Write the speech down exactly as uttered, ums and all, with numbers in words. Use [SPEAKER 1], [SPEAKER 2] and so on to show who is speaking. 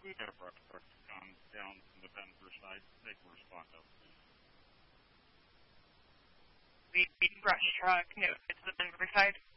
[SPEAKER 1] We've got a brush truck that comes down from the Denver side. They can respond to please.
[SPEAKER 2] The brush truck, no, it's the Denver side.